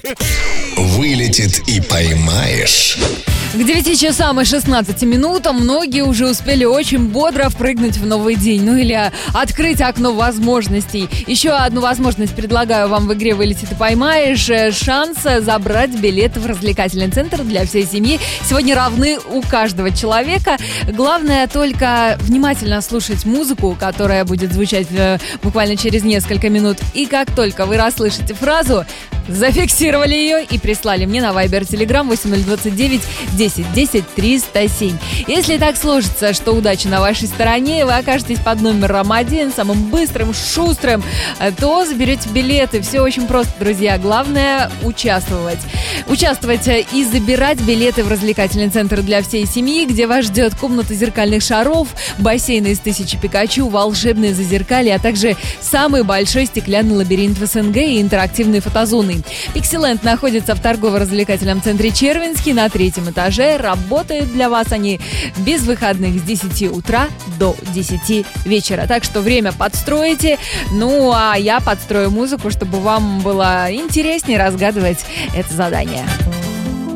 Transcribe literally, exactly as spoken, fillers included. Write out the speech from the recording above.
Вылетит и поймаешь. К девяти часам и шестнадцати минутам многие уже успели очень бодро впрыгнуть в новый день. Ну или открыть окно возможностей. Еще одну возможность предлагаю вам в игре «Вылетит и поймаешь». Шанс забрать билеты в развлекательный центр для всей семьи сегодня равны у каждого человека. Главное только внимательно слушать музыку, которая будет звучать буквально через несколько минут. И как только вы расслышите фразу, зафиксировали ее и прислали мне на Viber Telegram восемь ноль двадцать девять десять десять триста семь. Если так сложится, что удача на вашей стороне, вы окажетесь под номером один, самым быстрым, шустрым, то заберете билеты. Все очень просто, друзья. Главное — участвовать. Участвовать и забирать билеты в развлекательный центр для всей семьи, где вас ждет комната зеркальных шаров, бассейн из тысячи Пикачу, волшебные зазеркалья, а также самый большой стеклянный лабиринт в СНГ и интерактивные фотозоны. Пиксиленд находится в торгово-развлекательном центре Червинский на третьем этаже. Работают для вас они без выходных с десяти утра до десяти вечера. Так что время подстроите. Ну, а я подстрою музыку, чтобы вам было интереснее разгадывать это задание.